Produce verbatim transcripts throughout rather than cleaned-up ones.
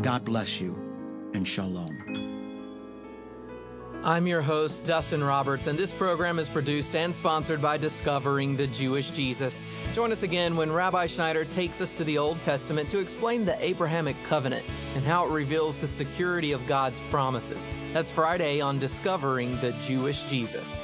God bless you, and shalom. I'm your host, Dustin Roberts, and this program is produced and sponsored by Discovering the Jewish Jesus. Join us again when Rabbi Schneider takes us to the Old Testament to explain the Abrahamic covenant and how it reveals the security of God's promises. That's Friday on Discovering the Jewish Jesus.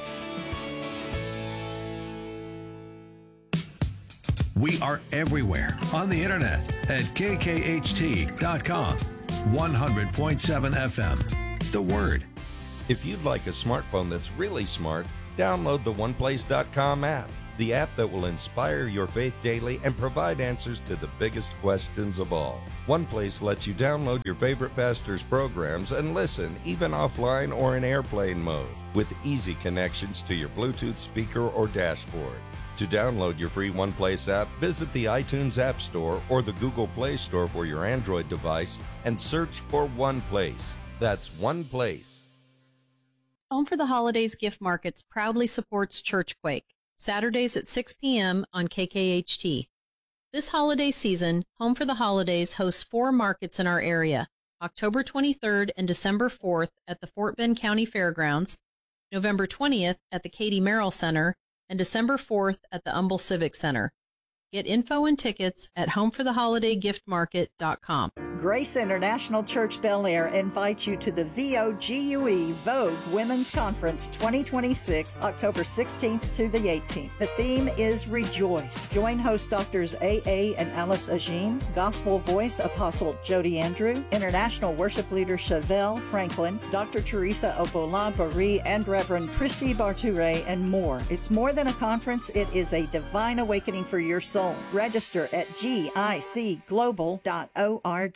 We are everywhere on the internet at K K H T dot com, one hundred point seven F M. The Word. If you'd like a smartphone that's really smart, download the one place dot com app, the app that will inspire your faith daily and provide answers to the biggest questions of all. OnePlace lets you download your favorite pastor's programs and listen, even offline or in airplane mode, with easy connections to your Bluetooth speaker or dashboard. To download your free OnePlace app, visit the iTunes App Store or the Google Play Store for your Android device and search for OnePlace. That's OnePlace. Home for the Holidays Gift Markets proudly supports Churchquake, Saturdays at six p.m. on K K H T. This holiday season, Home for the Holidays hosts four markets in our area, October twenty-third and December fourth at the Fort Bend County Fairgrounds, November twentieth at the Katie Merrill Center, and December fourth at the Humble Civic Center. Get info and tickets at home for the holiday gift market dot com. Grace International Church Bel Air invites you to the V O G U E Vogue Women's Conference twenty twenty-six, October sixteenth to the eighteenth. The theme is Rejoice. Join host Doctors A A and Alice Agin, Gospel Voice Apostle Jody Andrew, International Worship Leader Chevelle Franklin, Doctor Teresa Obola Bari, and Reverend Christy Bartoure, and more. It's more than a conference, it is a divine awakening for your soul. Register at G I C global dot org.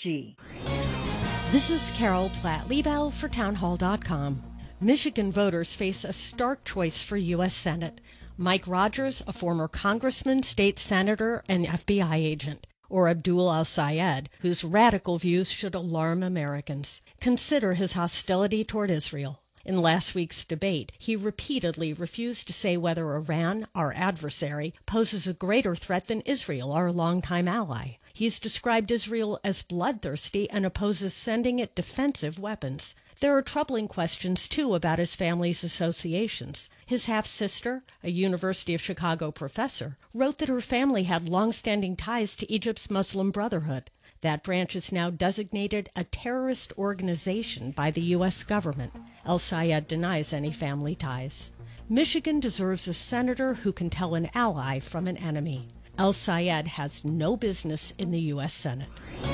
This is Carol Platt-Liebel for townhall dot com. Michigan voters face a stark choice for U S Senate. Mike Rogers, a former congressman, state senator, and F B I agent, or Abdul al-Sayed, whose radical views should alarm Americans. Consider his hostility toward Israel. In last week's debate, he repeatedly refused to say whether Iran, our adversary, poses a greater threat than Israel, our longtime ally. He's described Israel as bloodthirsty and opposes sending it defensive weapons. There are troubling questions, too, about his family's associations. His half-sister, a University of Chicago professor, wrote that her family had long-standing ties to Egypt's Muslim Brotherhood. That branch is now designated a terrorist organization by the U S government. El-Sayed denies any family ties. Michigan deserves a senator who can tell an ally from an enemy. El-Sayed has no business in the U S Senate.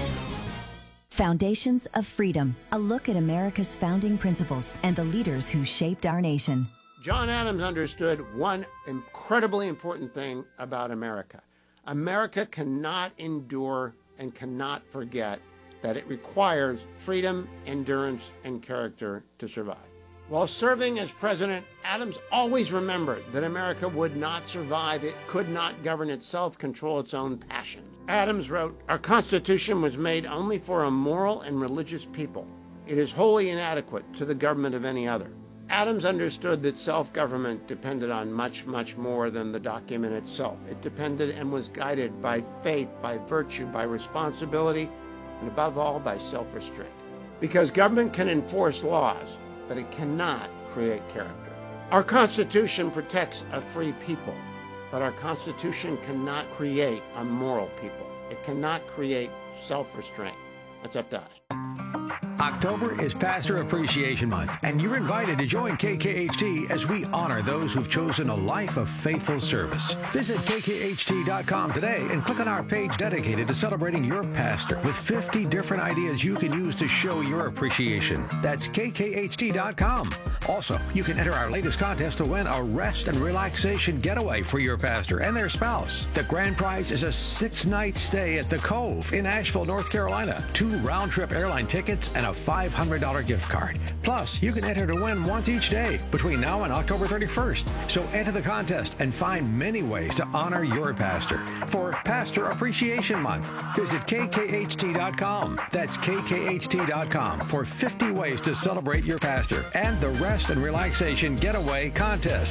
Foundations of Freedom, a look at America's founding principles and the leaders who shaped our nation. John Adams understood one incredibly important thing about America. America cannot endure and cannot forget that it requires freedom, endurance, and character to survive. While serving as president, Adams always remembered that America would not survive, it could not govern itself, control its own passions. Adams wrote, "Our Constitution was made only for a moral and religious people. It is wholly inadequate to the government of any other." Adams understood that self-government depended on much, much more than the document itself. It depended and was guided by faith, by virtue, by responsibility, and above all, by self-restraint. Because government can enforce laws, but it cannot create character. Our Constitution protects a free people, but our Constitution cannot create a moral people. It cannot create self-restraint. That's up to us. October is Pastor Appreciation Month, and you're invited to join K K H T as we honor those who've chosen a life of faithful service. Visit K K H T dot com today and click on our page dedicated to celebrating your pastor with fifty different ideas you can use to show your appreciation. That's K K H T dot com. Also, you can enter our latest contest to win a rest and relaxation getaway for your pastor and their spouse. The grand prize is a six-night stay at The Cove in Asheville, North Carolina, two round-trip airline tickets, and a five hundred dollars gift card. Plus, you can enter to win once each day between now and October thirty-first. So enter the contest and find many ways to honor your pastor. For Pastor Appreciation Month, visit K K H T dot com. That's K K H T dot com for fifty ways to celebrate your pastor and the Rest and Relaxation Getaway Contest.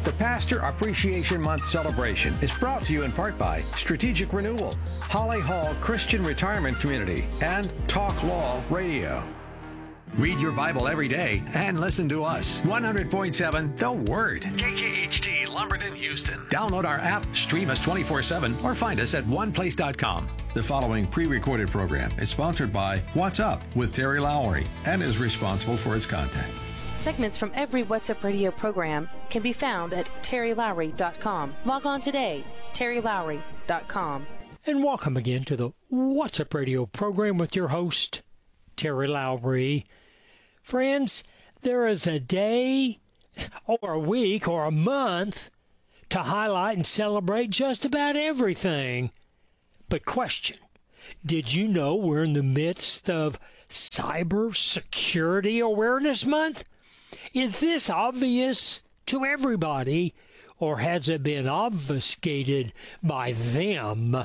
The Pastor Appreciation Month celebration is brought to you in part by Strategic Renewal, Holly Hall Christian Retirement Community, and Talk Law Radio. Read your Bible every day and listen to us. one hundred point seven The Word. K K H T Lumberton, Houston. Download our app, stream us twenty-four seven, or find us at one place dot com. The following pre-recorded program is sponsored by What's Up with Terry Lowry and is responsible for its content. Segments from every What's Up radio program can be found at terry lowry dot com. Log on today, terry lowry dot com. And welcome again to the What's Up radio program with your host, Terry Lowry. Friends, there is a day or a week or a month to highlight and celebrate just about everything. But question, did you know we're in the midst of Cyber Security Awareness Month? Is this obvious to everybody, or has it been obfuscated by them?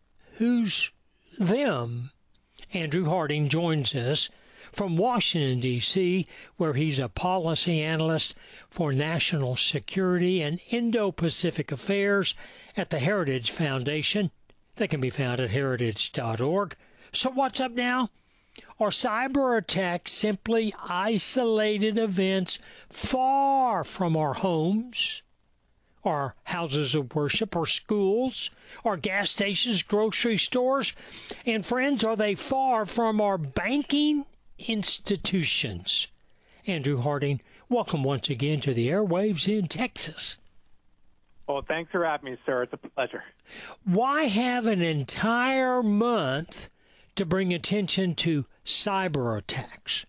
Who's them? Andrew Harding joins us from Washington, D C, where he's a policy analyst for national security and Indo-Pacific affairs at the Heritage Foundation. They can be found at heritage dot org. So what's up now? Are cyber attacks simply isolated events far from our homes, our houses of worship, or schools, or gas stations, grocery stores? And friends, are they far from our banking institutions? Andrew Harding, welcome once again to the airwaves in Texas. Well, thanks for having me, sir. It's a pleasure. Why have an entire month to bring attention to cyber attacks?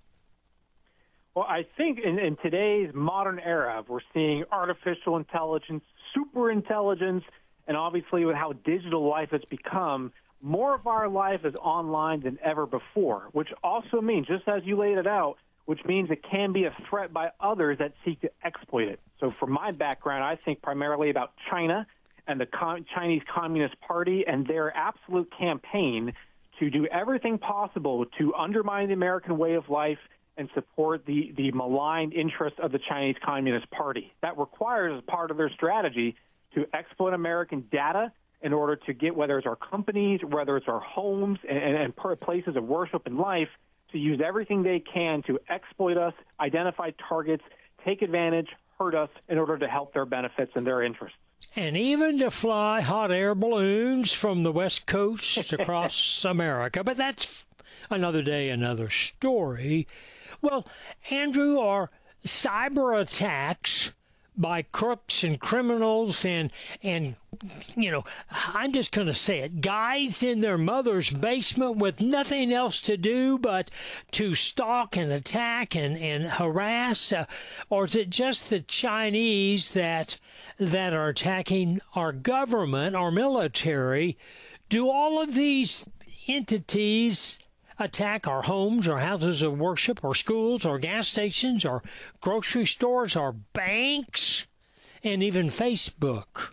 Well, I think in, in today's modern era, we're seeing artificial intelligence, super intelligence, and obviously with how digital life has become, more of our life is online than ever before, which also means, just as you laid it out, which means it can be a threat by others that seek to exploit it. So from my background, I think primarily about China and the Com- Chinese Communist Party and their absolute campaign to do everything possible to undermine the American way of life and support the, the maligned interests of the Chinese Communist Party. That requires, as part of their strategy, to exploit American data in order to get, whether it's our companies, whether it's our homes and, and, and places of worship and life, to use everything they can to exploit us, identify targets, take advantage, hurt us in order to help their benefits and their interests. And even to fly hot air balloons from the West Coast across America. But that's another day, another story. Well, Andrew, are cyber attacks by crooks and criminals and, and you know, I'm just going to say it, guys in their mother's basement with nothing else to do but to stalk and attack and, and harass? Uh, or is it just the Chinese that that are attacking our government, our military? Do all of these entities attack our homes, our houses of worship, our schools, our gas stations, our grocery stores, our banks, and even Facebook?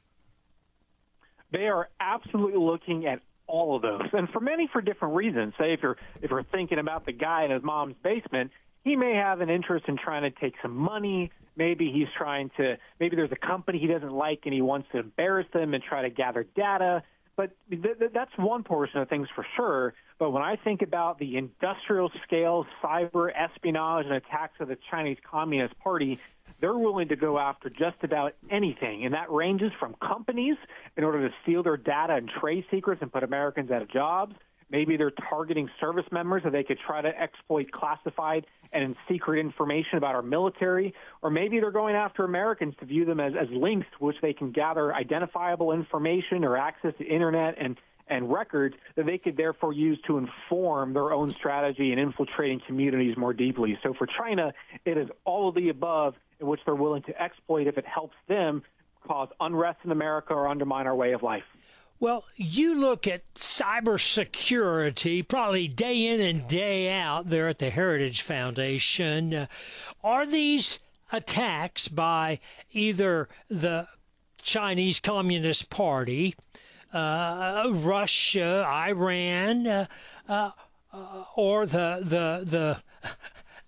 They are absolutely looking at all of those, and for many for different reasons. Say if you're if you're thinking about the guy in his mom's basement, he may have an interest in trying to take some money. Maybe he's trying to, maybe there's a company he doesn't like and he wants to embarrass them and try to gather data. But th- th- that's one portion of things for sure. But when I think about the industrial scale cyber espionage and attacks of the Chinese Communist Party, they're willing to go after just about anything. And that ranges from companies in order to steal their data and trade secrets and put Americans out of jobs. Maybe they're targeting service members so they could try to exploit classified and secret information about our military. Or maybe they're going after Americans to view them as, as links to which they can gather identifiable information or access to Internet and, and records that they could therefore use to inform their own strategy in infiltrating communities more deeply. So for China, it is all of the above in which they're willing to exploit if it helps them cause unrest in America or undermine our way of life. Well, you look at cybersecurity probably day in and day out there at the Heritage Foundation. Uh, are these attacks by either the Chinese Communist Party, uh, Russia, Iran, uh, uh, or the the the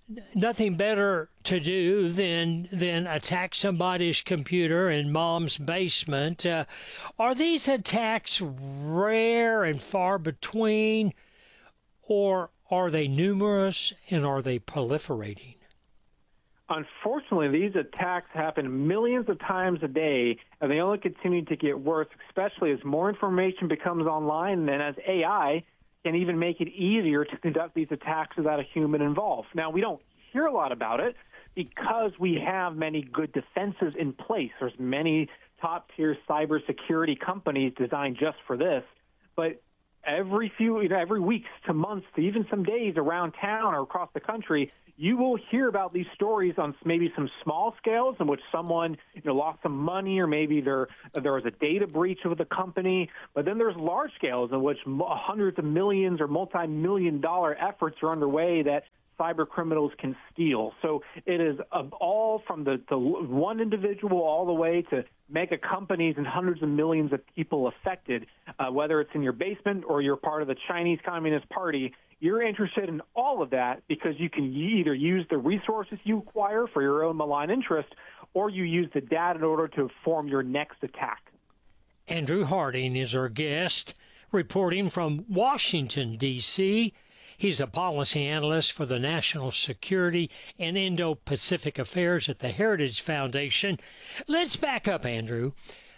nothing better to do than than attack somebody's computer in mom's basement. Uh, are these attacks rare and far between, or are they numerous and are they proliferating? Unfortunately, these attacks happen millions of times a day, and they only continue to get worse, especially as more information becomes online and as A I can even make it easier to conduct these attacks without a human involved. Now, we don't hear a lot about it because we have many good defenses in place. There's many top-tier cybersecurity companies designed just for this, but every few, you know, every weeks to months to even some days around town or across the country, you will hear about these stories on maybe some small scales in which someone, you know, lost some money or maybe there there was a data breach of the company. But then there's large scales in which hundreds of millions or multi-million dollar efforts are underway that cyber criminals can steal. So it is of all from the, the one individual all the way to mega companies and hundreds of millions of people affected, uh, whether it's in your basement or you're part of the Chinese Communist Party. You're interested in all of that because you can either use the resources you acquire for your own malign interest or you use the data in order to form your next attack. Andrew Harding is our guest, reporting from Washington, D C He's a policy analyst for the National Security and Indo-Pacific Affairs at the Heritage Foundation. Let's back up, Andrew.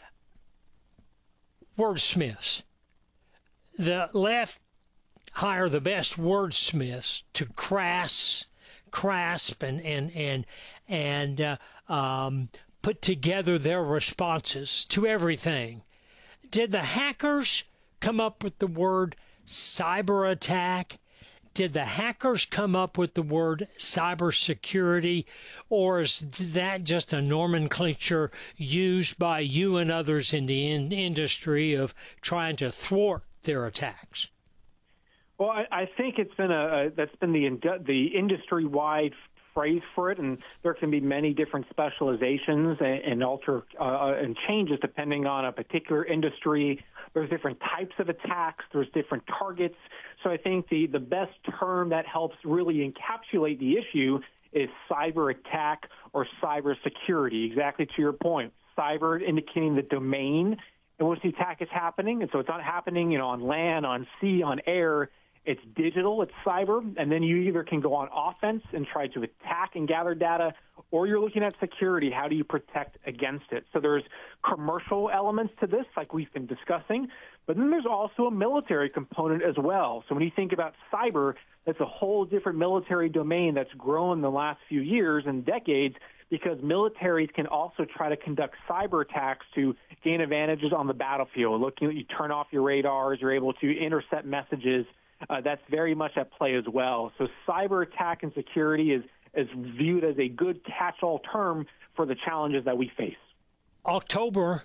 Wordsmiths. The left hire the best wordsmiths to crass, grasp and and and and uh, um, put together their responses to everything. Did the hackers come up with the word cyber attack? Did the hackers come up with the word cybersecurity, or is that just a nomenclature used by you and others in the in- industry of trying to thwart their attacks? Well, I, I think it's been a, a that's been the the industry-wide phrase for it, and there can be many different specializations and, and alter uh, and changes depending on a particular industry. There's different types of attacks. There's different targets. So I think the, the best term that helps really encapsulate the issue is cyber attack or cyber security, exactly to your point. Cyber indicating the domain in which the attack is happening. And so it's not happening, you know, on land, on sea, on air. It's digital, it's cyber, and then you either can go on offense and try to attack and gather data, or you're looking at security. How do you protect against it? So there's commercial elements to this, like we've been discussing, but then there's also a military component as well. So when you think about cyber, that's a whole different military domain that's grown in the last few years and decades, because militaries can also try to conduct cyber attacks to gain advantages on the battlefield. Looking at you turn off your radars, you're able to intercept messages. Uh, that's very much at play as well. So cyber attack and security is, is viewed as a good catch-all term for the challenges that we face. October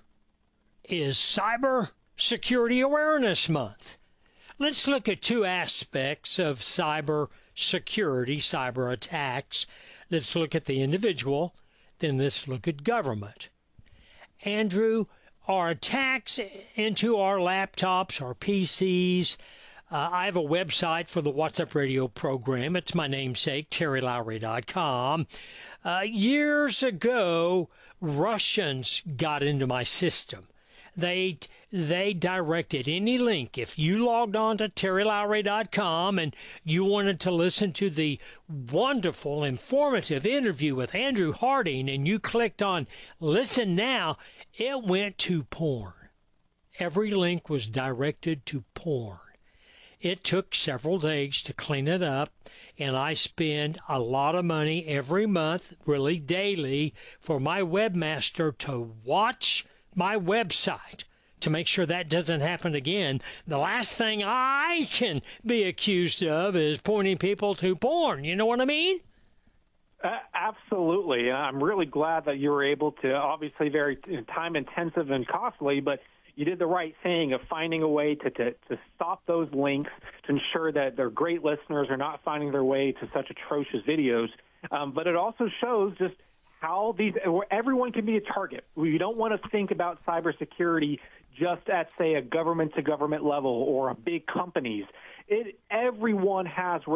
is Cyber Security Awareness Month. Let's look at two aspects of cyber security, cyber attacks. Let's look at the individual, then let's look at government. Andrew, are attacks into our laptops, our P Cs, Uh, I have a website for the What's Up Radio program. It's my namesake, Terry Lowry dot com. Uh, years ago, Russians got into my system. They they directed any link. If you logged on to Terry Lowry dot com and you wanted to listen to the wonderful, informative interview with Andrew Harding and you clicked on Listen Now, it went to porn. Every link was directed to porn. It took several days to clean it up, and I spend a lot of money every month, really daily, for my webmaster to watch my website to make sure that doesn't happen again. The last thing I can be accused of is pointing people to porn. You know what I mean? Uh, absolutely. I'm really glad that you were able to, obviously very time-intensive and costly, but you did the right thing of finding a way to, to, to stop those links, to ensure that their great listeners are not finding their way to such atrocious videos. Um, but it also shows just how these everyone can be a target. We don't want to think about cybersecurity just at, say, a government-to-government level or a big companies. It, everyone has risks.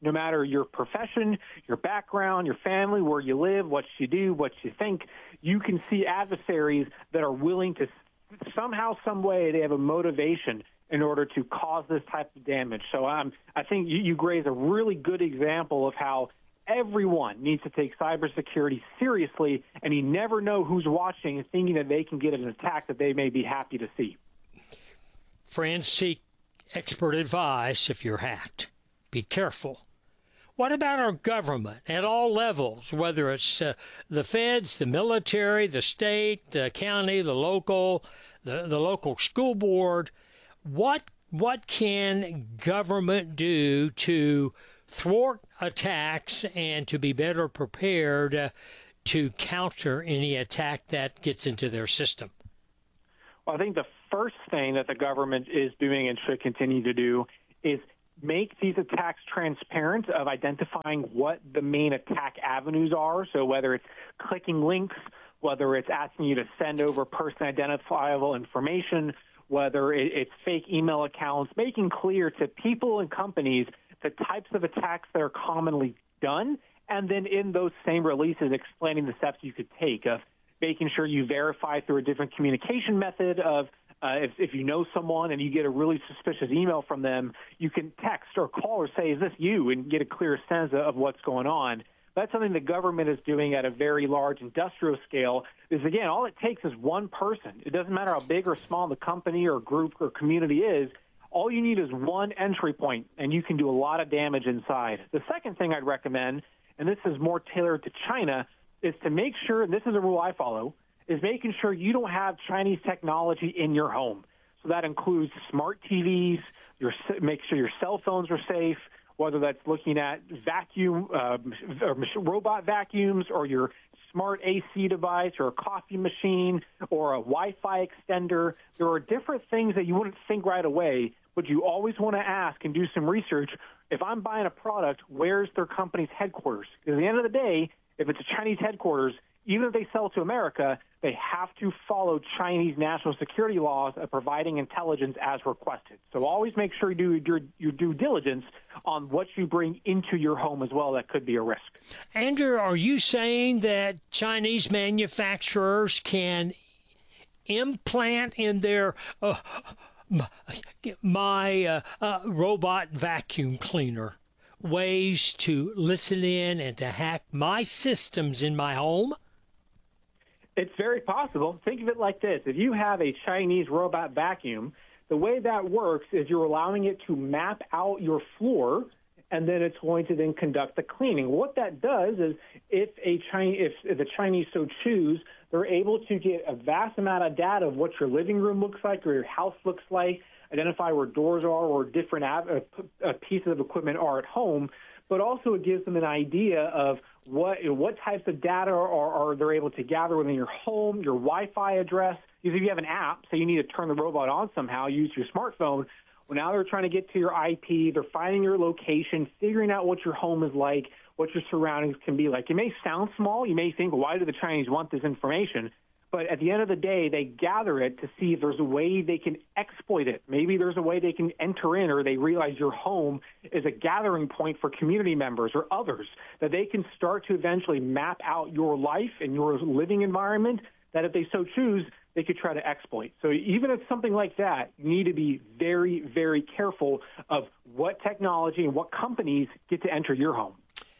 No matter your profession, your background, your family, where you live, what you do, what you think, you can see adversaries that are willing to somehow, some way, they have a motivation in order to cause this type of damage. So um, I think you, you raise a really good example of how everyone needs to take cybersecurity seriously, and you never know who's watching and thinking that they can get an attack that they may be happy to see. Friends, seek expert advice if you're hacked. Be careful. What about our government at all levels, whether it's uh, the feds, the military, the state, the county, the local, the, the local school board? What what can government do to thwart attacks and to be better prepared uh, to counter any attack that gets into their system? Well, I think the first thing that the government is doing and should continue to do is make these attacks transparent, of identifying what the main attack avenues are. So whether it's clicking links, whether it's asking you to send over person identifiable information, whether it's fake email accounts, making clear to people and companies the types of attacks that are commonly done, and then in those same releases explaining the steps you could take of making sure you verify through a different communication method of Uh, if, if you know someone and you get a really suspicious email from them, you can text or call or say, is this you, and get a clear sense of what's going on. That's something the government is doing at a very large industrial scale. Is, again, all it takes is one person. It doesn't matter how big or small the company or group or community is. All you need is one entry point, and you can do a lot of damage inside. The second thing I'd recommend, and this is more tailored to China, is to make sure, and this is a rule I follow, is making sure you don't have Chinese technology in your home. So that includes smart T Vs, your, make sure your cell phones are safe, whether that's looking at vacuum, uh, or robot vacuums, or your smart A C device, or a coffee machine, or a Wi-Fi extender. There are different things that you wouldn't think right away, but you always want to ask and do some research. If I'm buying a product, where's their company's headquarters? Because at the end of the day, if it's a Chinese headquarters, even if they sell to America, they have to follow Chinese national security laws of providing intelligence as requested. So always make sure you do your, your due diligence on what you bring into your home as well. That could be a risk. Andrew, are you saying that Chinese manufacturers can implant in their uh, my uh, uh, robot vacuum cleaner ways to listen in and to hack my systems in my home? It's very possible. Think of it like this. If you have a Chinese robot vacuum, the way that works is you're allowing it to map out your floor, and then it's going to then conduct the cleaning. What that does is if a Chinese, if the Chinese so choose, they're able to get a vast amount of data of what your living room looks like or your house looks like, identify where doors are or different av- uh, pieces of equipment are at home, but also it gives them an idea of what what types of data are, are they're able to gather within your home, your Wi-Fi address. Because if you have an app, say you need to turn the robot on somehow, use your smartphone, well, now they're trying to get to your I P, they're finding your location, figuring out what your home is like, what your surroundings can be like. It may sound small. You may think, why do the Chinese want this information? But at the end of the day, they gather it to see if there's a way they can exploit it. Maybe there's a way they can enter in, or they realize your home is a gathering point for community members or others, that they can start to eventually map out your life and your living environment, that if they so choose, they could try to exploit. So even if something like that, you need to be very, very careful of what technology and what companies get to enter your home.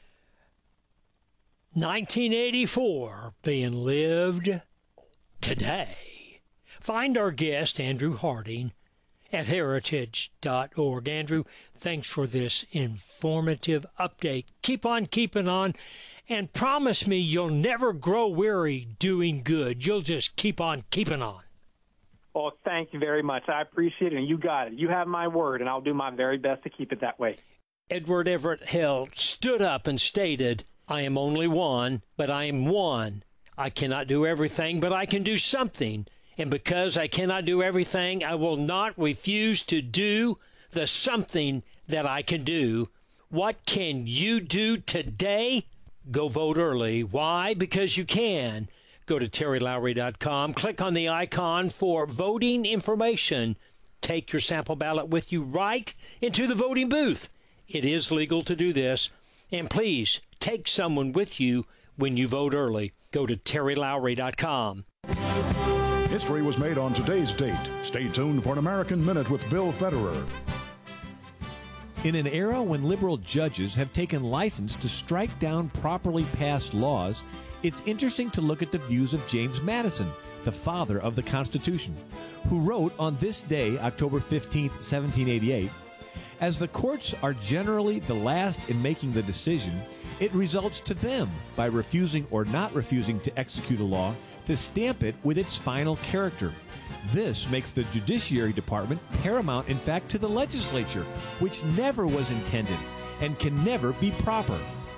nineteen eighty-four being lived today. Find our guest, Andrew Harding, at heritage dot org. Andrew, thanks for this informative update. Keep on keeping on, and promise me you'll never grow weary doing good. You'll just keep on keeping on. Well, thank you very much. I appreciate it, and you got it. You have my word, and I'll do my very best to keep it that way. Edward Everett Hale stood up and stated, I am only one, but I am one. I cannot do everything, but I can do something. And because I cannot do everything, I will not refuse to do the something that I can do. What can you do today? Go vote early. Why? Because you can. Go to terry lowry dot com. Click on the icon for voting information. Take your sample ballot with you right into the voting booth. It is legal to do this. And please, take someone with you when you vote early. Go to Terry Lowry dot com. History was made on today's date. Stay tuned for an American Minute with Bill Federer. In an era when liberal judges have taken license to strike down properly passed laws, it's interesting to look at the views of James Madison, the father of the Constitution, who wrote on this day, October fifteenth, seventeen eighty-eight, "As the courts are generally the last in making the decision, it results to them, by refusing or not refusing to execute a law, to stamp it with its final character. This makes the Judiciary Department paramount, in fact, to the legislature, which never was intended and can never be proper."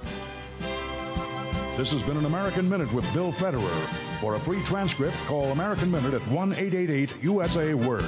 This has been an American Minute with Bill Federer. For a free transcript, call American Minute at one eight eight eight U S A Word.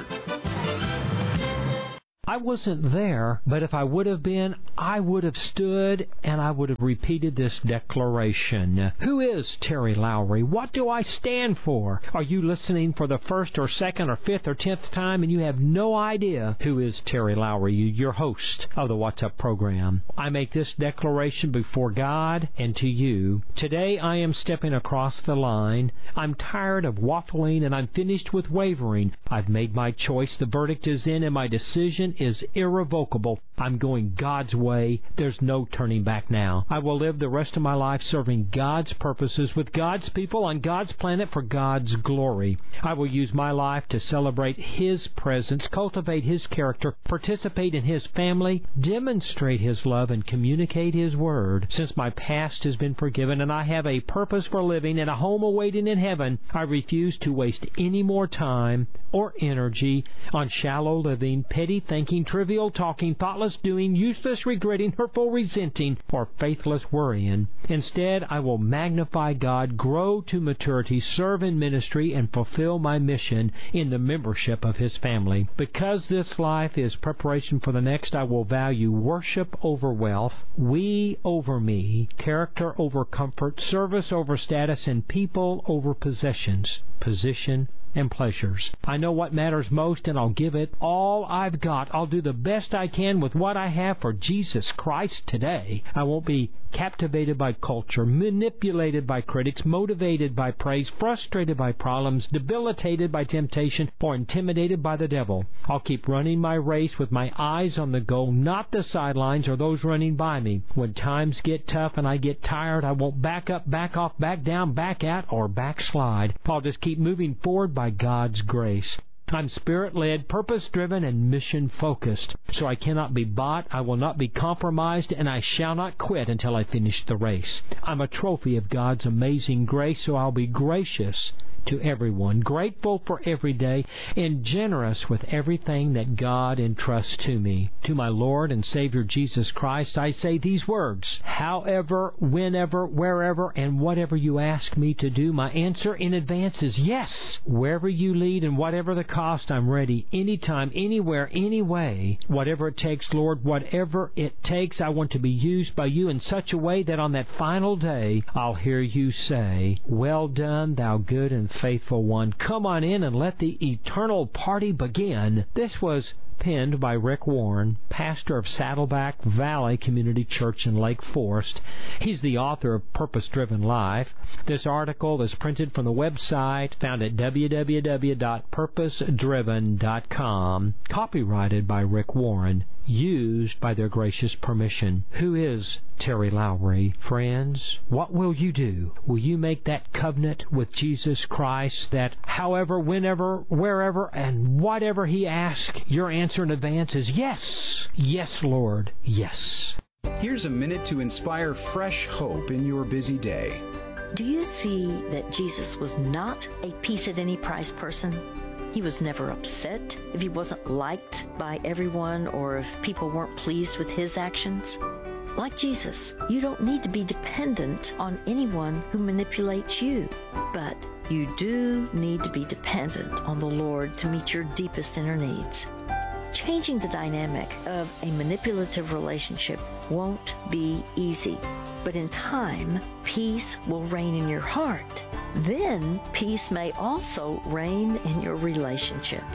I wasn't there, but if I would have been, I would have stood and I would have repeated this declaration. Who is Terry Lowry? What do I stand for? Are you listening for the first or second or fifth or tenth time and you have no idea who is Terry Lowry, your host of the What's Up program? I make this declaration before God and to you. Today I am stepping across the line. I'm tired of waffling and I'm finished with wavering. I've made my choice. The verdict is in and my decision is irrevocable. I'm going God's way. There's no turning back now. I will live the rest of my life serving God's purposes with God's people on God's planet for God's glory. I will use my life to celebrate His presence, cultivate His character, participate in His family, demonstrate His love, and communicate His word. Since my past has been forgiven and I have a purpose for living and a home awaiting in heaven, I refuse to waste any more time or energy on shallow living, petty thinking, trivial talking, thoughtless doing, useless regretting, hurtful resenting, or faithless worrying. Instead, I will magnify God, grow to maturity, serve in ministry, and fulfill my mission in the membership of His family. Because this life is preparation for the next, I will value worship over wealth, we over me, character over comfort, service over status, and people over possessions, position and pleasures. I know what matters most, and I'll give it all I've got. I'll do the best I can with what I have for Jesus Christ today. I won't be captivated by culture, manipulated by critics, motivated by praise, frustrated by problems, debilitated by temptation, or intimidated by the devil. I'll keep running my race with my eyes on the goal, not the sidelines or those running by me. When times get tough and I get tired, I won't back up, back off, back down, back out, or backslide. I'll just keep moving forward by God's grace. I'm spirit-led, purpose-driven, and mission-focused. So I cannot be bought, I will not be compromised, and I shall not quit until I finish the race. I'm a trophy of God's amazing grace, so I'll be gracious to everyone, grateful for every day, and generous with everything that God entrusts to me. To my Lord and Savior Jesus Christ, I say these words: however, whenever, wherever, and whatever you ask me to do, my answer in advance is yes. Wherever you lead and whatever the cost, I'm ready. Anytime, anywhere, anyway. Whatever it takes, Lord, whatever it takes, I want to be used by you in such a way that on that final day, I'll hear you say, "Well done, thou good and faithful one. Come on in and let the eternal party begin." This was penned by Rick Warren, pastor of Saddleback Valley Community Church in Lake Forest. He's the author of Purpose Driven Life. This article is printed from the website found at w w w dot purpose driven dot com, copyrighted by Rick Warren, used by their gracious permission. Who is Terry Lowry? Friends, what will you do? Will you make that covenant with Jesus Christ that however, whenever, wherever, and whatever He asks, your answer in advance is yes. Yes, Lord, yes. Here's a minute to inspire fresh hope in your busy day. Do you see that Jesus was not a peace-at-any-price person? He was never upset if He wasn't liked by everyone or if people weren't pleased with His actions. Like Jesus, you don't need to be dependent on anyone who manipulates you, but you do need to be dependent on the Lord to meet your deepest inner needs. Changing the dynamic of a manipulative relationship won't be easy, but in time, peace will reign in your heart. Then, peace may also reign in your relationship.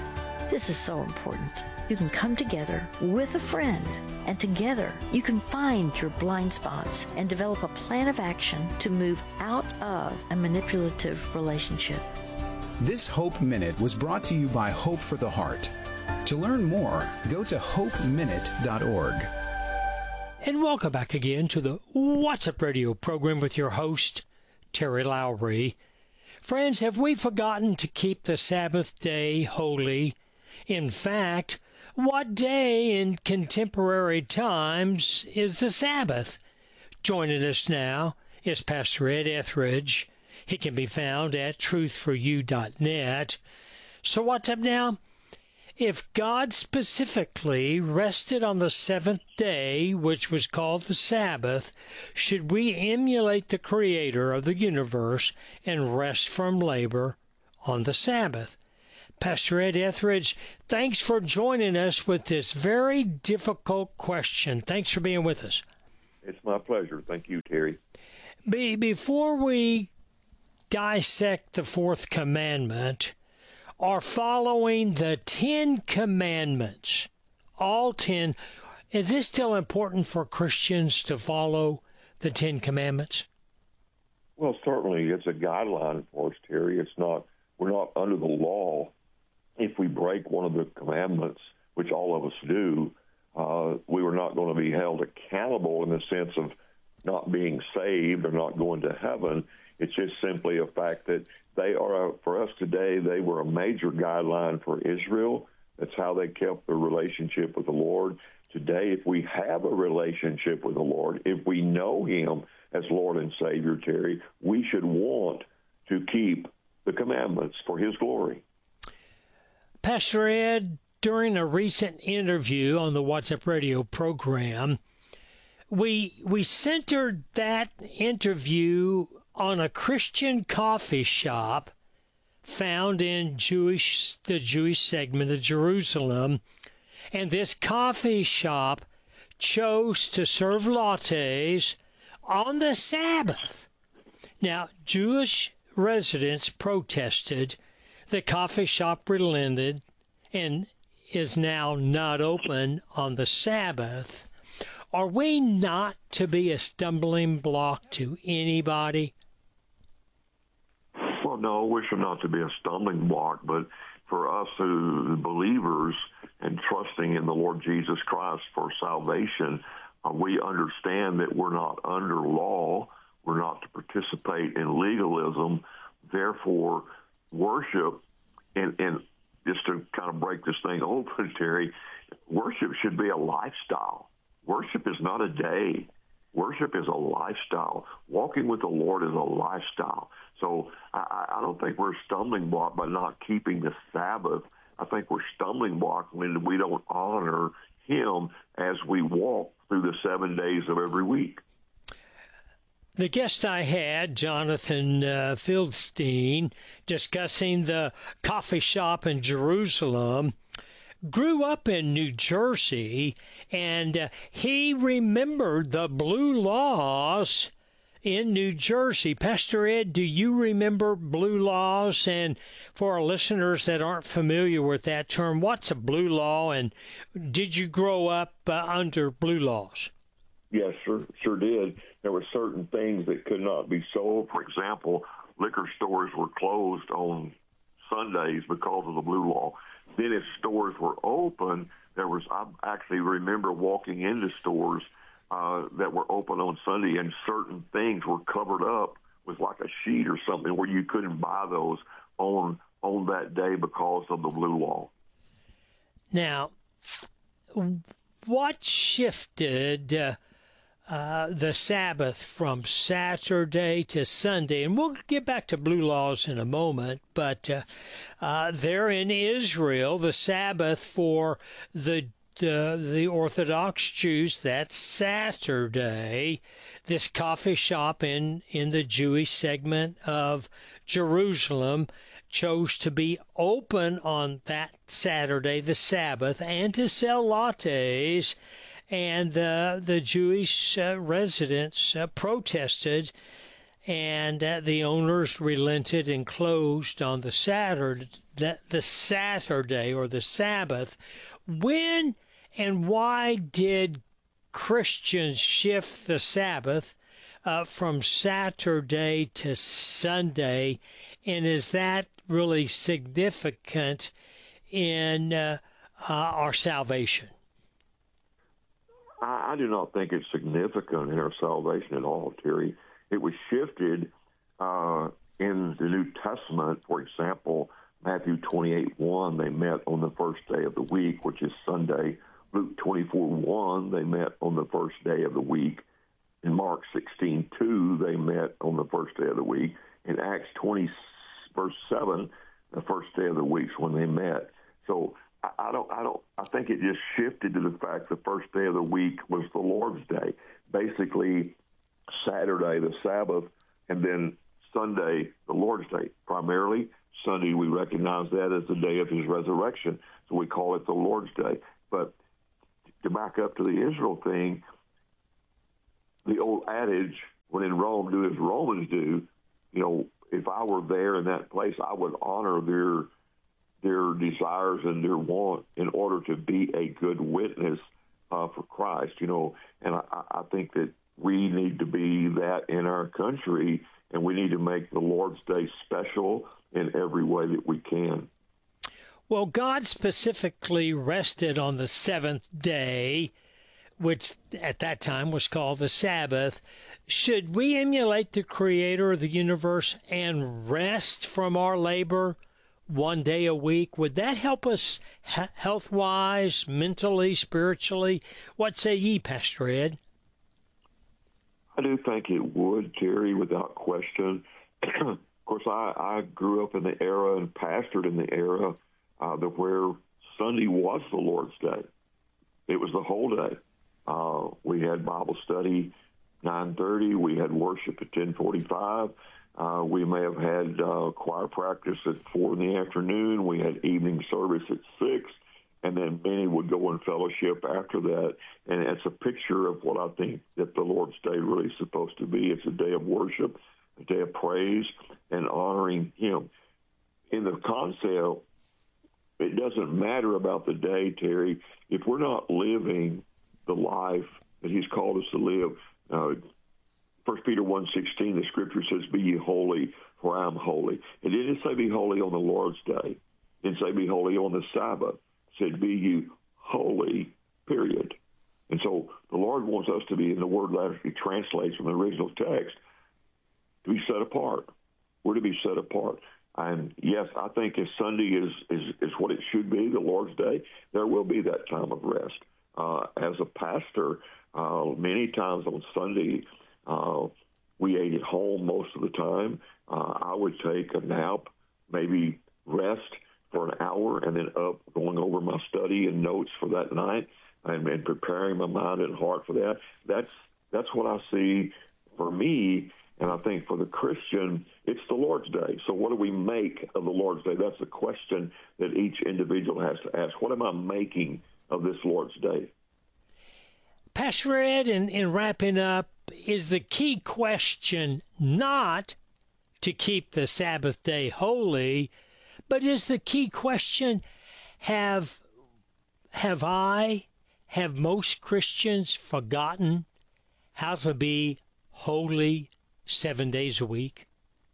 This is so important. You can come together with a friend, and together you can find your blind spots and develop a plan of action to move out of a manipulative relationship. This Hope Minute was brought to you by Hope for the Heart. To learn more, go to hope minute dot org. And welcome back again to the What's Up Radio program with your host, Terry Lowry. Friends, have we forgotten to keep the Sabbath day holy? In fact, what day in contemporary times is the Sabbath? Joining us now is Pastor Ed Etheridge. He can be found at truth for you dot net. So what's up now? If God specifically rested on the seventh day, which was called the Sabbath, should we emulate the Creator of the universe and rest from labor on the Sabbath? Pastor Ed Etheridge, thanks for joining us with this very difficult question. Thanks for being with us. It's my pleasure. Thank you, Terry. Be, before we dissect the fourth commandment, are following the Ten Commandments, all ten, is this still important for Christians to follow the Ten Commandments? Well, certainly it's a guideline for us, Terry. It's not, we're not under the law. If we break one of the commandments, which all of us do, uh, we were not going to be held accountable in the sense of not being saved or not going to heaven. It's just simply a fact that they are, for us today, they were a major guideline for Israel. That's how they kept their relationship with the Lord. Today, if we have a relationship with the Lord, if we know Him as Lord and Savior, Terry, we should want to keep the commandments for His glory. Pastor Ed, during a recent interview on the What's Up Radio program, we we centered that interview on a Christian coffee shop found in Jewish the Jewish segment of Jerusalem, and this coffee shop chose to serve lattes on the Sabbath. Now, Jewish residents protested. The coffee shop relented and is now not open on the Sabbath. Are we not to be a stumbling block to anybody? Well, no, we should not to be a stumbling block, but for us who believers and trusting in the Lord Jesus Christ for salvation, uh, we understand that we're not under law. We're not to participate in legalism. Therefore, worship, and, and just to kind of break this thing open, Terry, worship should be a lifestyle. Worship is not a day. Worship is a lifestyle. Walking with the Lord is a lifestyle. So I, I don't think we're a stumbling block by not keeping the Sabbath. I think we're stumbling block when we don't honor Him as we walk through the seven days of every week. The guest I had, Jonathan uh, Fieldstein, discussing the coffee shop in Jerusalem, grew up in New Jersey, and uh, he remembered the blue laws in New Jersey. Pastor Ed, do you remember blue laws? And for our listeners that aren't familiar with that term, what's a blue law, and did you grow up uh, under blue laws? Yes, sure, sure did. There were certain things that could not be sold. For example, liquor stores were closed on Sundays because of the blue law. Then if stores were open, there was, I actually remember walking into stores uh, that were open on Sunday, and certain things were covered up with like a sheet or something where you couldn't buy those on on that day because of the blue law. Now, what shifted uh, uh, the Sabbath from Saturday to Sunday? And we'll get back to blue laws in a moment, but uh, uh, there in Israel, the Sabbath for the uh, the Orthodox Jews, that's Saturday. This coffee shop in, in the Jewish segment of Jerusalem chose to be open on that Saturday, the Sabbath, and to sell lattes. And uh, the Jewish uh, residents uh, protested, and uh, the owners relented and closed on the Saturday the, the Saturday or the Sabbath. When and why did Christians shift the Sabbath uh, from Saturday to Sunday, and is that really significant in uh, uh, our salvation? I, I do not think it's significant in our salvation at all, Terry. It was shifted uh, in the New Testament. For example, Matthew twenty-eight one, they met on the first day of the week, which is Sunday. Luke twenty-four one, they met on the first day of the week. In Mark sixteen two, they met on the first day of the week. In Acts twenty, verse seven, the first day of the week is when they met. So I, I don't, I don't, I think it just shifted to the fact the first day of the week was the Lord's Day. Basically, Saturday, the Sabbath, and then Sunday, the Lord's Day. Primarily, Sunday, we recognize that as the day of his resurrection, so we call it the Lord's Day. But to back up to the Israel thing, the old adage, when in Rome, do as Romans do, you know, if I were there in that place, I would honor their their desires and their want in order to be a good witness uh, for Christ, you know. And I, I think that we need to be that in our country, and we need to make the Lord's Day special in every way that we can. Well, God specifically rested on the seventh day, which at that time was called the Sabbath. Should we emulate the Creator of the universe and rest from our labor one day a week? Would that help us health-wise, mentally, spiritually? What say ye, Pastor Ed? I do think it would, Terry, without question. Of course, I, I grew up in the era and pastored in the era uh, that where Sunday was the Lord's Day. It was the whole day. Uh, we had Bible study nine thirty. We had worship at ten forty-five. Uh, we may have had uh, choir practice at four in the afternoon. We had evening service at six, and then many would go in fellowship after that. And it's a picture of what I think that the Lord's Day really is supposed to be. It's a day of worship, a day of praise, and honoring Him. In the concept, it doesn't matter about the day, Terry. If we're not living the life that He's called us to live, uh, First Peter one sixteen, the Scripture says, "Be ye holy, for I am holy." It didn't say be holy on the Lord's Day. It didn't say be holy on the Sabbath. It said be ye holy, period. And so the Lord wants us to be, and the word actually translates from the original text, to be set apart. We're to be set apart. And yes, I think if Sunday is, is, is what it should be, the Lord's Day, there will be that time of rest. Uh, as a pastor, uh, many times on Sunday, uh, we ate at home most of the time. Uh, I would take a nap, maybe rest for an hour, and then up going over my study and notes for that night and, and preparing my mind and heart for that. That's that's what I see for me, and I think for the Christian, it's the Lord's Day. So what do we make of the Lord's Day? That's the question that each individual has to ask. What am I making of this Lord's Day? Pastor Ed, in, in wrapping up, is the key question not to keep the Sabbath day holy, but is the key question, have, have I, have most Christians forgotten how to be holy seven days a week?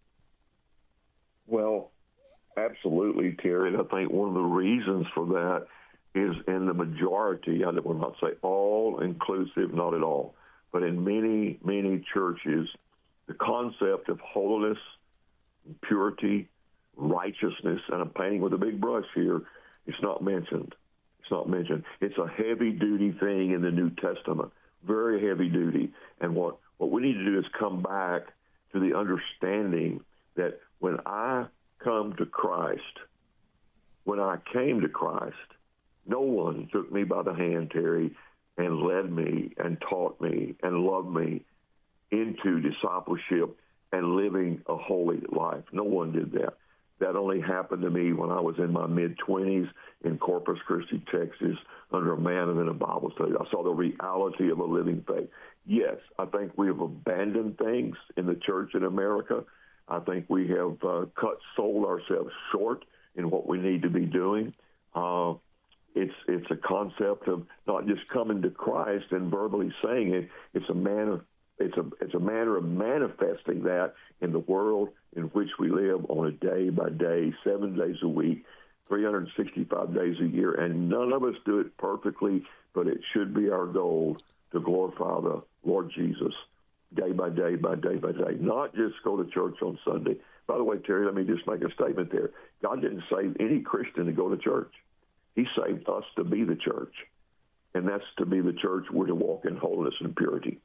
Well, absolutely, Terry. And I think one of the reasons for that is in the majority, I will not say all inclusive, not at all, but in many, many churches, the concept of holiness, purity, righteousness, and I'm painting with a big brush here, it's not mentioned. It's not mentioned. It's a heavy-duty thing in the New Testament, very heavy duty. And what, what we need to do is come back to the understanding that when I come to Christ, when I came to Christ, no one took me by the hand, Terry, and led me and taught me and loved me into discipleship and living a holy life. No one did that. That only happened to me when I was in my mid-twenties in Corpus Christi, Texas, under a man and in a Bible study. I saw the reality of a living faith. Yes, I think we have abandoned things in the church in America. I think we have uh, cut, sold ourselves short in what we need to be doing. Uh, it's it's a concept of not just coming to Christ and verbally saying it. It's a manner it's a it's a manner of manifesting that in the world in which we live on a day by day, seven days a week, three hundred sixty-five days a year, and none of us do it perfectly, but it should be our goal to glorify the Lord Jesus day by day by day by day, not just go to church on Sunday. By the way, Terry, let me just make a statement there. God didn't save any Christian to go to church. He saved us to be the church, and that's to be the church. We're to walk in holiness and purity.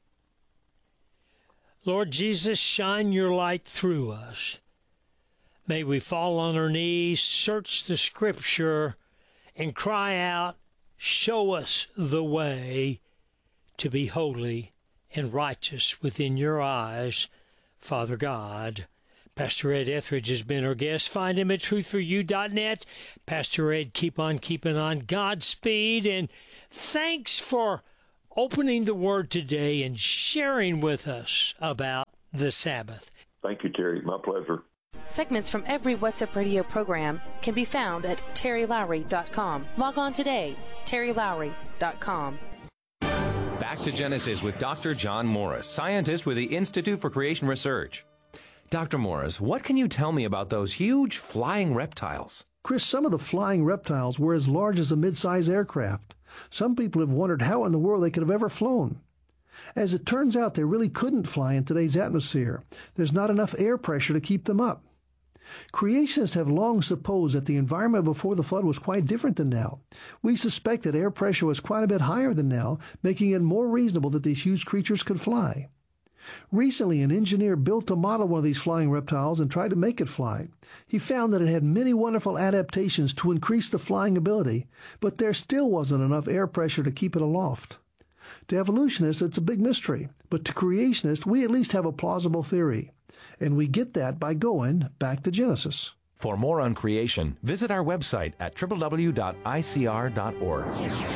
Lord Jesus, shine your light through us. May we fall on our knees, search the Scripture, and cry out, show us the way to be holy and righteous within your eyes, Father God. Pastor Ed Etheridge has been our guest. Find him at truth for you dot net. Pastor Ed, keep on keeping on. Godspeed, and thanks for opening the Word today and sharing with us about the Sabbath. Thank you, Terry. My pleasure. Segments from every What's Up Radio program can be found at terry lowry dot com. Log on today, terry lowry dot com. Back to Genesis with Doctor John Morris, scientist with the Institute for Creation Research. Doctor Morris, what can you tell me about those huge flying reptiles? Chris, some of the flying reptiles were as large as a mid-size aircraft. Some people have wondered how in the world they could have ever flown. As it turns out, they really couldn't fly in today's atmosphere. There's not enough air pressure to keep them up. Creationists have long supposed that the environment before the flood was quite different than now. We suspect that air pressure was quite a bit higher than now, making it more reasonable that these huge creatures could fly. Recently, an engineer built a model of one of these flying reptiles and tried to make it fly. He found that it had many wonderful adaptations to increase the flying ability, but there still wasn't enough air pressure to keep it aloft. To evolutionists, it's a big mystery, but to creationists, we at least have a plausible theory. And we get that by going back to Genesis. For more on creation, visit our website at w w w dot i c r dot org.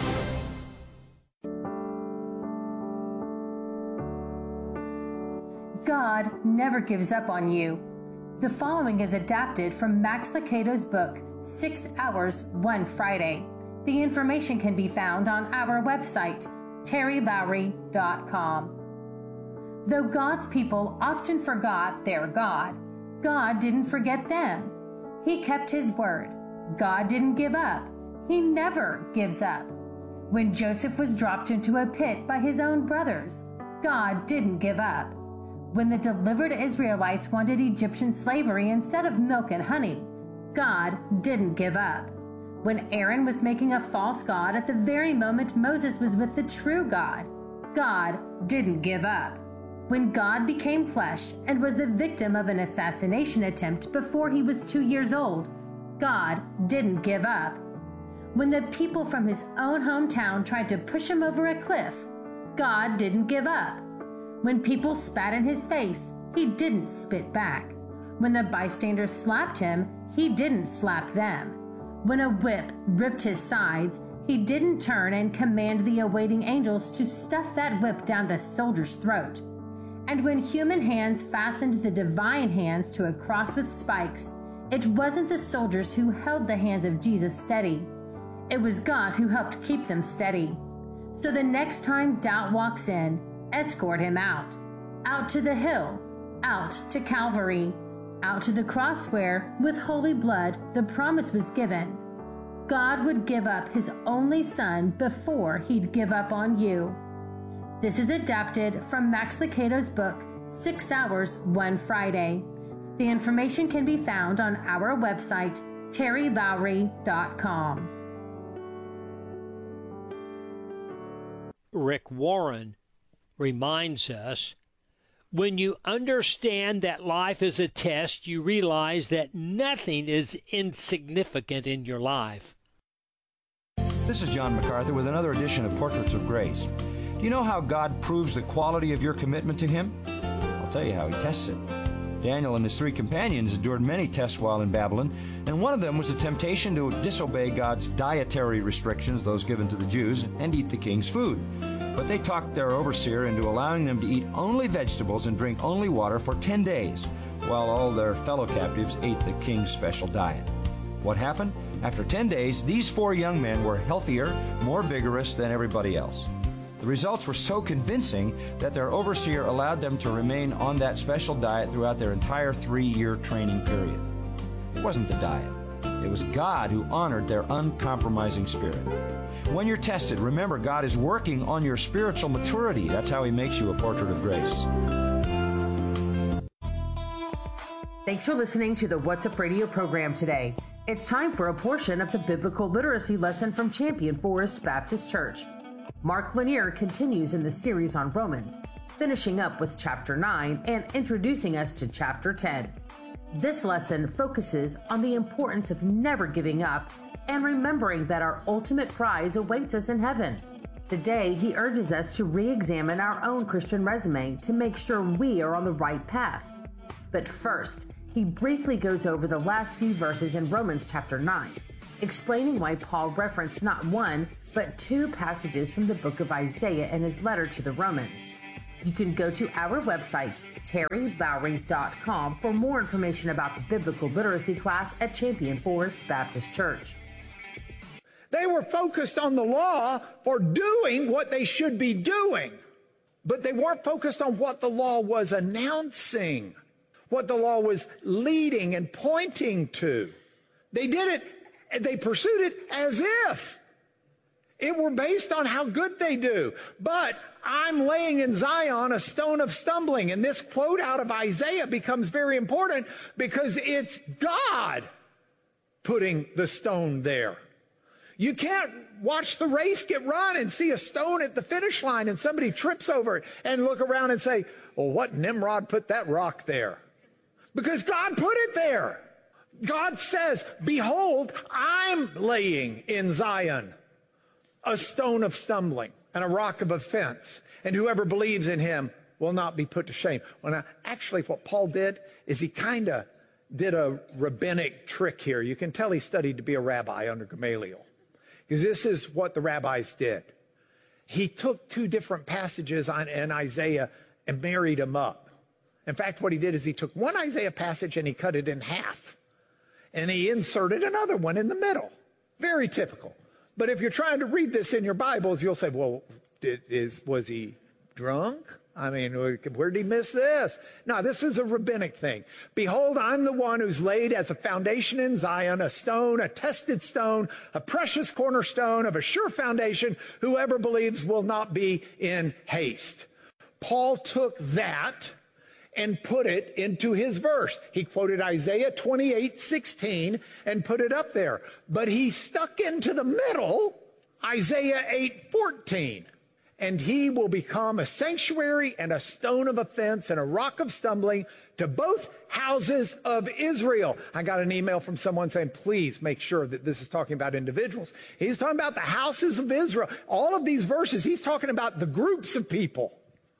God never gives up on you. The following is adapted from Max Lucado's book, Six Hours, One Friday. The information can be found on our website, terry lowry dot com. Though God's people often forgot their God, God didn't forget them. He kept his word. God didn't give up. He never gives up. When Joseph was dropped into a pit by his own brothers, God didn't give up. When the delivered Israelites wanted Egyptian slavery instead of milk and honey, God didn't give up. When Aaron was making a false god at the very moment Moses was with the true God, God didn't give up. When God became flesh and was the victim of an assassination attempt before he was two years old, God didn't give up. When the people from his own hometown tried to push him over a cliff, God didn't give up. When people spat in his face, he didn't spit back. When the bystanders slapped him, he didn't slap them. When a whip ripped his sides, he didn't turn and command the awaiting angels to stuff that whip down the soldier's throat. And when human hands fastened the divine hands to a cross with spikes, it wasn't the soldiers who held the hands of Jesus steady. It was God who helped keep them steady. So the next time doubt walks in, escort him out. Out to the hill, out to Calvary, out to the cross where, with holy blood, the promise was given. God would give up his only son before he'd give up on you. This is adapted from Max Lucado's book, Six Hours, One Friday. The information can be found on our website, terry lowry dot com. Rick Warren reminds us, when you understand that life is a test, you realize that nothing is insignificant in your life. This is John MacArthur with another edition of Portraits of Grace. Do you know how God proves the quality of your commitment to Him? I'll tell you how He tests it. Daniel and his three companions endured many tests while in Babylon, and one of them was the temptation to disobey God's dietary restrictions, those given to the Jews, and eat the king's food. But they talked their overseer into allowing them to eat only vegetables and drink only water for ten days, while all their fellow captives ate the king's special diet. What happened? After ten days, these four young men were healthier, more vigorous than everybody else. The results were so convincing that their overseer allowed them to remain on that special diet throughout their entire three-year training period. It wasn't the diet. It was God who honored their uncompromising spirit. When you're tested, remember God is working on your spiritual maturity. That's how He makes you a portrait of grace. Thanks for listening to the What's Up Radio program today. It's time for a portion of the biblical literacy lesson from Champion Forest Baptist Church. Mark Lanier continues in the series on Romans, finishing up with chapter nine and introducing us to chapter ten. This lesson focuses on the importance of never giving up and remembering that our ultimate prize awaits us in heaven. Today, he urges us to re-examine our own Christian resume to make sure we are on the right path. But first, he briefly goes over the last few verses in Romans chapter nine, explaining why Paul referenced not one, but two passages from the book of Isaiah in his letter to the Romans. You can go to our website, terry lowry dot com, for more information about the biblical literacy class at Champion Forest Baptist Church. They were focused on the law for doing what they should be doing, but they weren't focused on what the law was announcing, what the law was leading and pointing to. They did it, they pursued it as if it were based on how good they do. But I'm laying in Zion a stone of stumbling. And this quote out of Isaiah becomes very important because it's God putting the stone there. You can't watch the race get run and see a stone at the finish line and somebody trips over it and look around and say, well, what Nimrod put that rock there? Because God put it there. God says, behold, I'm laying in Zion a stone of stumbling and a rock of offense, and whoever believes in him will not be put to shame. Well, now, actually, what Paul did is he kind of did a rabbinic trick here. You can tell he studied to be a rabbi under Gamaliel, because this is what the rabbis did. He took two different passages on, in Isaiah and married them up. In fact, what he did is he took one Isaiah passage and he cut it in half, and he inserted another one in the middle. Very typical. But if you're trying to read this in your Bibles, you'll say, well, did, is, was he drunk? I mean, where did he miss this? No, this is a rabbinic thing. Behold, I'm the one who's laid as a foundation in Zion, a stone, a tested stone, a precious cornerstone of a sure foundation. Whoever believes will not be in haste. Paul took that and put it into his verse. He quoted Isaiah twenty-eight sixteen and put it up there. But he stuck into the middle Isaiah eight fourteen. And he will become a sanctuary and a stone of offense and a rock of stumbling to both houses of Israel. I got an email from someone saying, please make sure that this is talking about individuals. He's talking about the houses of Israel. All of these verses, he's talking about the groups of people.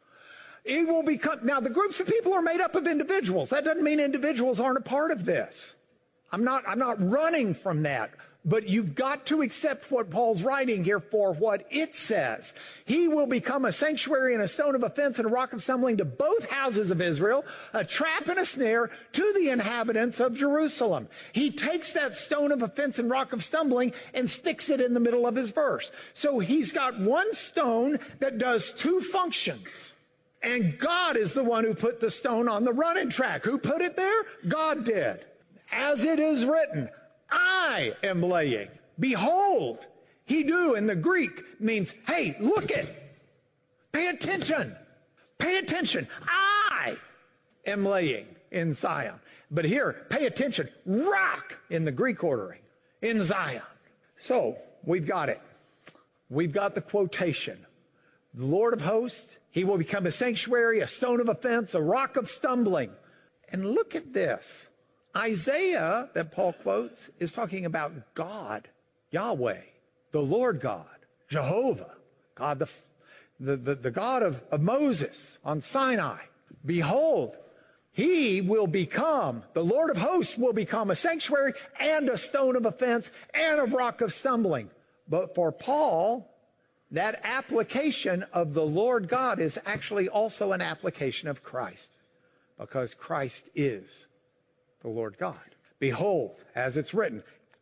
It will become, now the groups of people are made up of individuals. That doesn't mean individuals aren't a part of this. I'm not, I'm not running from that. But you've got to accept what Paul's writing here for what it says. He will become a sanctuary and a stone of offense and a rock of stumbling to both houses of Israel, a trap and a snare to the inhabitants of Jerusalem. He takes that stone of offense and rock of stumbling and sticks it in the middle of his verse. So he's got one stone that does two functions. And God is the one who put the stone on the running track. Who put it there? God did. As it is written, I am laying. Behold, he do in the Greek means, hey, look it. Pay attention. Pay attention. I am laying in Zion. But here, pay attention. Rock in the Greek ordering in Zion. So we've got it. We've got the quotation. The Lord of hosts, he will become a sanctuary, a stone of offense, a rock of stumbling. And look at this. Isaiah, that Paul quotes, is talking about God, Yahweh, the Lord God, Jehovah, God, the, the, the, the God of, of Moses on Sinai. Behold, he will become, the Lord of hosts will become a sanctuary and a stone of offense and a rock of stumbling. But for Paul, that application of the Lord God is actually also an application of Christ, because Christ is the Lord God. Behold, as it's written,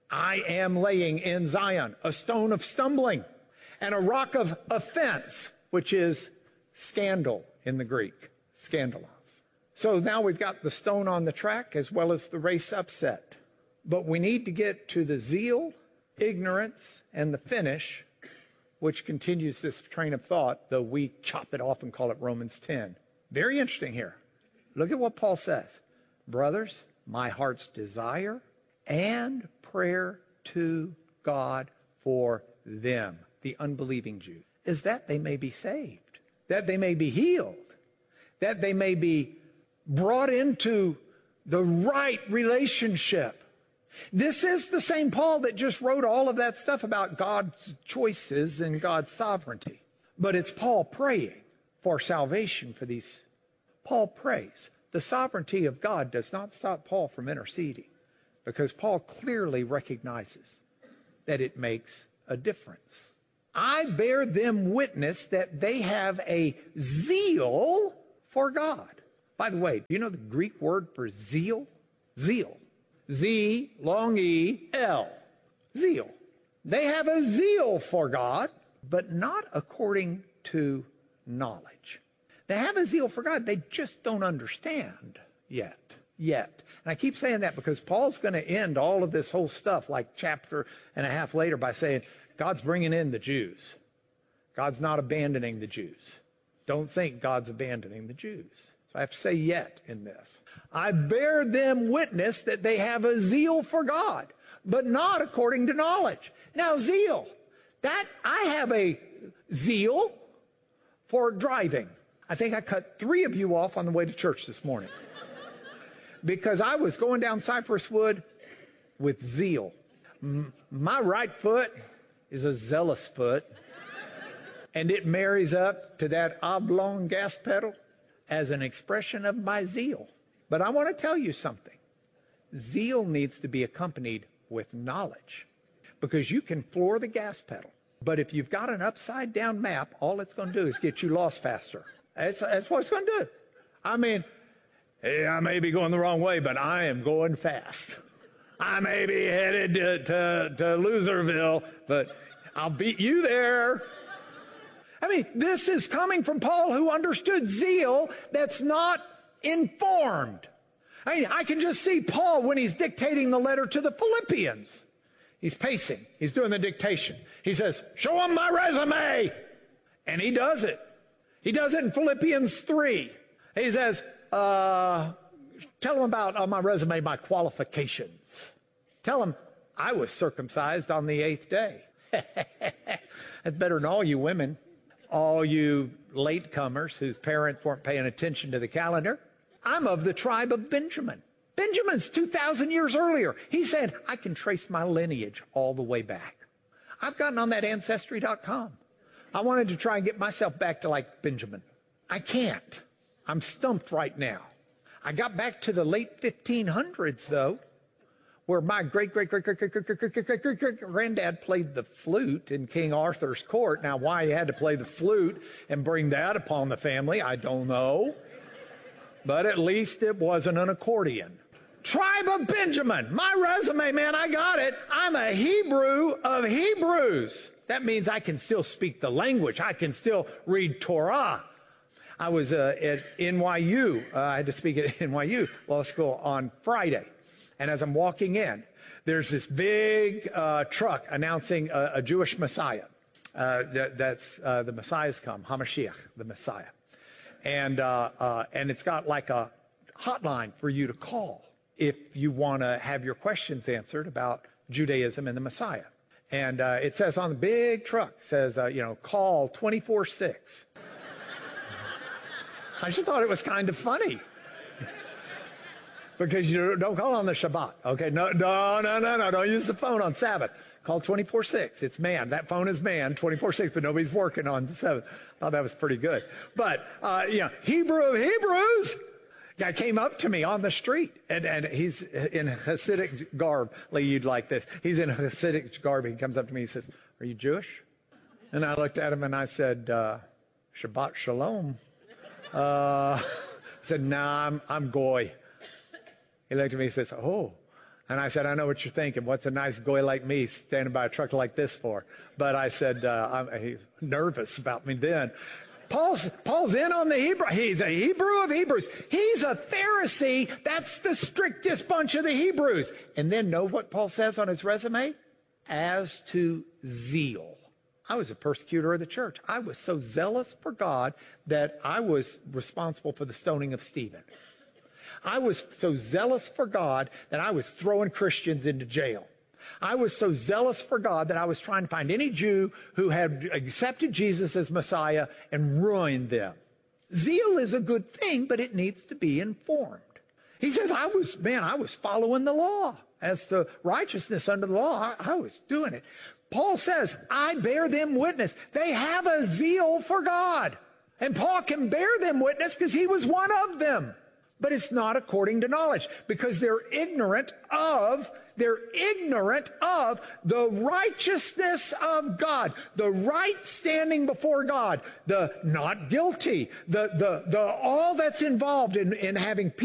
I am laying in Zion a stone of stumbling and a rock of offense, which is scandal in the Greek, scandalos. So now we've got the stone on the track as well as the race upset. But we need to get to the zeal, ignorance, and the finish, which continues this train of thought, though we chop it off and call it Romans ten. Very interesting here. Look at what Paul says. Brothers, my heart's desire and prayer to God for them, the unbelieving Jews, is that they may be saved, that they may be healed, that they may be brought into the right relationship. This is the same Paul that just wrote all of that stuff about God's choices and God's sovereignty. But it's Paul praying for salvation for these. Paul prays. The sovereignty of God does not stop Paul from interceding, because Paul clearly recognizes that it makes a difference. I bear them witness that they have a zeal for God. By the way, do you know the Greek word for zeal? Zeal. Z, long E, L. Zeal. They have a zeal for God, but not according to knowledge. They have a zeal for God. They just don't understand yet. Yet. And I keep saying that because Paul's going to end all of this whole stuff like chapter and a half later by saying, God's bringing in the Jews. God's not abandoning the Jews. Don't think God's abandoning the Jews. So I have to say yet in this. I bear them witness that they have a zeal for God, but not according to knowledge. Now, zeal. That, I have a zeal for driving. I think I cut three of you off on the way to church this morning. Because I was going down Cypress Wood with zeal. M- my right foot is a zealous foot, and it marries up to that oblong gas pedal as an expression of my zeal. But I want to tell you something. Zeal needs to be accompanied with knowledge, because you can floor the gas pedal, but if you've got an upside down map, all it's going to do is get you lost faster. That's, that's what it's going to do. I mean, hey, I may be going the wrong way, but I am going fast. I may be headed to, to, to Loserville, but I'll beat you there. I mean, this is coming from Paul, who understood zeal that's not informed. I mean, I can just see Paul when he's dictating the letter to the Philippians. He's pacing. He's doing the dictation. He says, show him my resume. And he does it. He does it in Philippians three. He says, uh, tell him about on my resume my qualifications. Tell him I was circumcised on the eighth day. That's better than all you women, all you latecomers whose parents weren't paying attention to the calendar. I'm of the tribe of Benjamin. Benjamin's two thousand years earlier. He said, I can trace my lineage all the way back. I've gotten on that Ancestry dot com. I wanted to try and get myself back to like Benjamin. I can't. I'm stumped right now. I got back to the late fifteen hundreds, though, where my great-great-great-great-great-great-great-great-great-granddad played the flute in King Arthur's court. Now, why he had to play the flute and bring that upon the family, I don't know. But at least it wasn't an accordion. Tribe of Benjamin. My resume, man, I got it. I'm a Hebrew of Hebrews. That means I can still speak the language. I can still read Torah. I was uh, at N Y U. Uh, I had to speak at N Y U Law School on Friday. And as I'm walking in, there's this big uh, truck announcing a, a Jewish Messiah. Uh, that, that's uh, the Messiah's come, HaMashiach, the Messiah. And, uh, uh, and it's got like a hotline for you to call if you want to have your questions answered about Judaism and the Messiah. And uh, it says on the big truck, says, uh, you know, call twenty-four six. I just thought it was kind of funny. Because you don't call on the Shabbat. Okay, no, no, no, no, no. Don't use the phone on Sabbath. Call twenty-four six. It's manned. That phone is manned twenty-four six, but nobody's working on the seventh. I thought that was pretty good. But, uh, you know, Hebrew of Hebrews. Guy came up to me on the street, and, and he's in Hasidic garb. Like you'd like this. He's in Hasidic garb. He comes up to me. He says, "Are you Jewish?" And I looked at him and I said, uh, "Shabbat Shalom." Uh, I said, "Nah, I'm, I'm Goy." He looked at me and says, "Oh, And I said, I know what you're thinking. What's a nice guy like me standing by a truck like this for? But I said, uh, I'm he's nervous about me then. Paul's, Paul's in on the Hebrew. He's a Hebrew of Hebrews. He's a Pharisee. That's the strictest bunch of the Hebrews. And then know what Paul says on his resume? As to zeal. I was a persecutor of the church. I was so zealous for God that I was responsible for the stoning of Stephen. I was so zealous for God that I was throwing Christians into jail. I was so zealous for God that I was trying to find any Jew who had accepted Jesus as Messiah and ruined them. Zeal is a good thing, but it needs to be informed. He says, I was, man, I was following the law. As to righteousness under the law, I, I was doing it. Paul says, I bear them witness. They have a zeal for God. And Paul can bear them witness because he was one of them. But it's not according to knowledge, because they're ignorant of, they're ignorant of the righteousness of God, the right standing before God, the not guilty, the, the, the, all that's involved in, in having peace.